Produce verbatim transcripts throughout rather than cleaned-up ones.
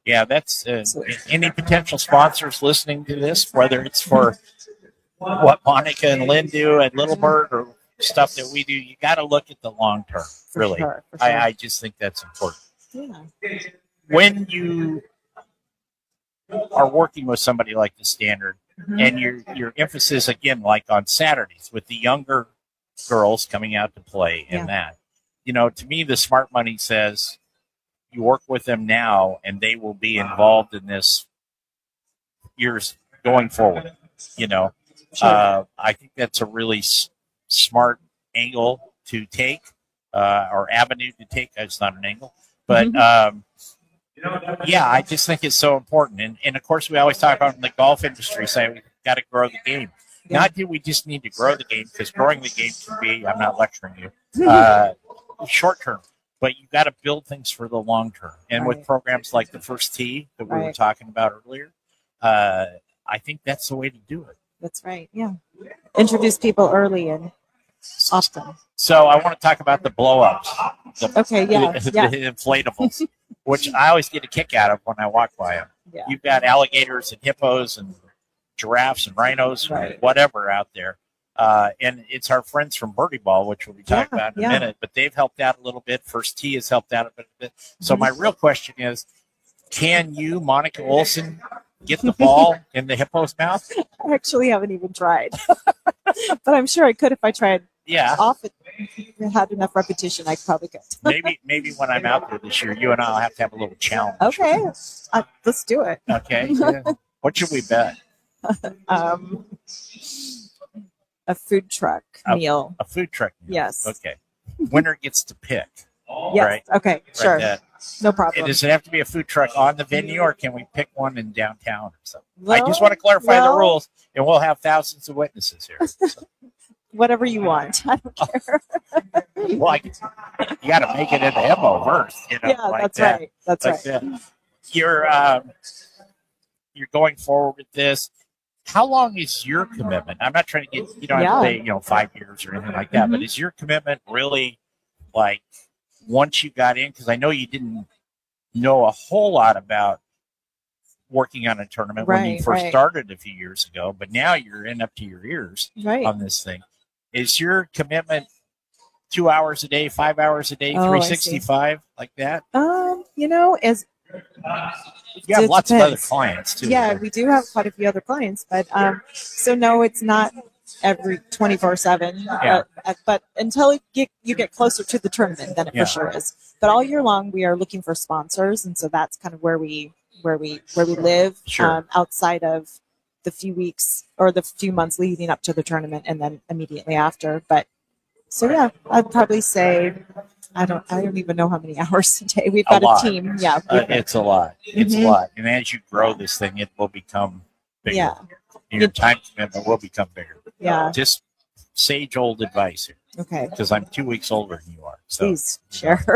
Yeah, that's uh, any potential sponsors listening to this, whether it's for what Monica and Lynn do at Little Bird or stuff that we do, you got to look at the long term. For really, sure, for sure. I, I just think that's important. Yeah. When you are working with somebody like the Standard, mm-hmm. and your your emphasis again, like on Saturdays with the younger girls coming out to play, and yeah. that, you know, to me, the smart money says you work with them now, and they will be involved in this years going forward. You know, sure. uh, I think that's a really s- smart angle to take, uh, or avenue to take. It's not an angle, but. Mm-hmm. Um, Yeah, I just think it's so important. And, and of course, we always talk about in the golf industry, saying we've got to grow the game. Yeah. Not do we just need to grow the game, because growing the game can be, I'm not lecturing you, uh, short term. But you've got to build things for the long term. And right. with programs like the First Tee that we right. were talking about earlier, uh, I think that's the way to do it. That's right, yeah. Introduce people early and often. So I want to talk about the blow-ups. The, okay, yeah. The, yeah. the inflatables. Which I always get a kick out of when I walk by them. Yeah. You've got alligators and hippos and giraffes and rhinos, right. and whatever out there. Uh, and it's our friends from Birdie Ball, which we'll be talking yeah, about in yeah. a minute. But they've helped out a little bit. First Tee has helped out a bit. bit. So mm-hmm. my real question is, can you, Monica Olson, get the ball in the hippo's mouth? I actually haven't even tried. But I'm sure I could if I tried. Yeah. Often had enough repetition, I probably could. maybe maybe when I'm out there this year, you and I will have to have a little challenge. Okay. Uh, let's do it. Okay. Yeah. What should we bet? um, a food truck a, meal. A food truck meal. Yes. Okay. Winner gets to pick. Yes. Right? Okay. Sure. Right, no problem. And does it have to be a food truck on the venue, or can we pick one in downtown or something? Well, I just want to clarify well, the rules, and we'll have thousands of witnesses here. So. Whatever you want. I don't care. Well, I guess you got to make it in the hippo first. You know, yeah, like that's that. right. That's like right. That. You're, um, you're going forward with this. How long is your commitment? I'm not trying to get, you don't have yeah. to say, you know, five years or anything like that, mm-hmm. but is your commitment really like once you got in? Because I know you didn't know a whole lot about working on a tournament right, when you first right. started a few years ago, but now you're in up to your ears right. on this thing. Is your commitment two hours a day, five hours a day, oh, three sixty-five, like that? Um, you know, as you have lots depends. of other clients too. Yeah, we do have quite a few other clients, but um, so no, it's not every twenty-four seven. Yeah. Uh, but until you get, you get closer to the tournament, then it yeah. for sure is. But all year long, we are looking for sponsors, and so that's kind of where we where we where we live. Sure. Um, outside of the few weeks or the few months leading up to the tournament and then immediately after. But so, yeah, I'd probably say, I don't, I don't even know how many hours a day. We've got a, a team. Yeah. Uh, it's a lot. It's mm-hmm. a lot. And as you grow this thing, it will become bigger. Yeah. Your time commitment will become bigger. Yeah. Just sage old advice here. Okay. Because I'm two weeks older than you are. So. Please share.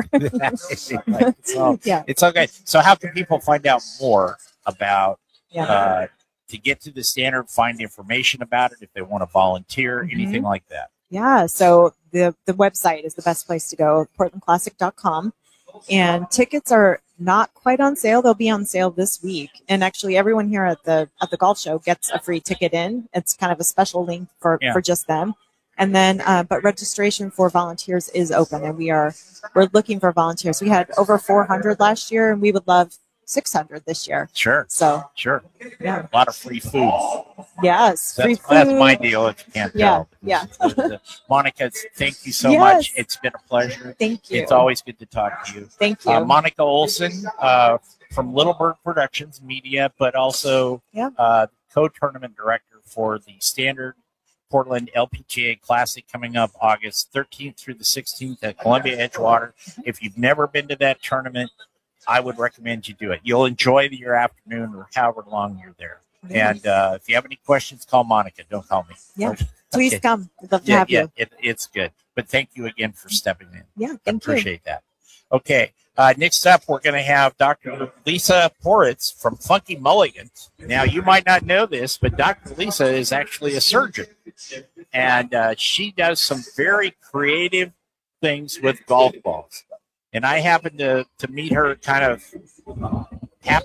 so, yeah. It's okay. So how can people find out more about yeah. uh, to get to the Standard, find information about it if they want to volunteer, mm-hmm. anything like that? Yeah, so the, the website is the best place to go, portland classic dot com. And tickets are not quite on sale. They'll be on sale this week. And actually, everyone here at the at the golf show gets a free ticket in. It's kind of a special link for, yeah. for just them. And then, uh, but registration for volunteers is open, and we are we're looking for volunteers. We had over four hundred last year, and we would love six hundred this year. Sure. So sure. Yeah. A lot of free food. Yes. That's, free food. That's my deal if you can't yeah. tell. Yeah. uh, Monica, thank you so yes. much. It's been a pleasure. Thank you. It's always good to talk to you. Thank you. Uh, Monica Olson uh, from Little Bird Productions Media, but also yeah. uh, co-tournament director for the Standard Portland L P G A Classic coming up August thirteenth through the sixteenth at Columbia Edgewater. If you've never been to that tournament, I would recommend you do it. You'll enjoy your afternoon or however long you're there. Mm-hmm. And uh, if you have any questions, call Monica. Don't call me. Yeah, please okay. come. We'd love to yeah, have yeah, you. It, it's good. But thank you again for stepping in. Yeah, I thank appreciate you. that. Okay, uh, next up, we're going to have Doctor Lisa Poritz from Funky Mulligan. Now, you might not know this, but Doctor Lisa is actually a surgeon. And uh, she does some very creative things with golf balls. And I happened to, to meet her kind of